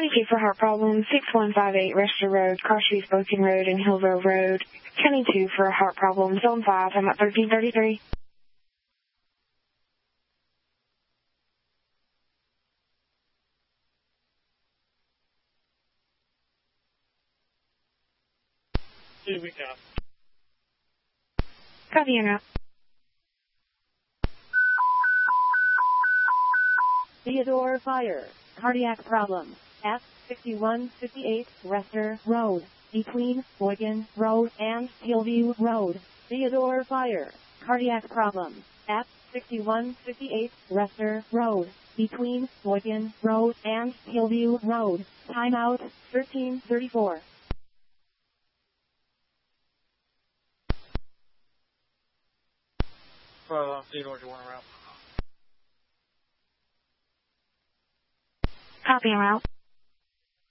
22 for heart problems, 6158 Rester Road, Carshoes, Boken Road, and Hillville Road. 22 for heart problems, zone 5, I'm at 1333. Copy en route. Theodore Fire, cardiac problem, at 6158 Rester Road, between Boykin Road and Hillview Road. Theodore Fire, cardiac problem, at 6158 Rester Road, between Boykin Road and Hillview Road. Timeout, 1334. Theodore, do you want to route? Copy en route.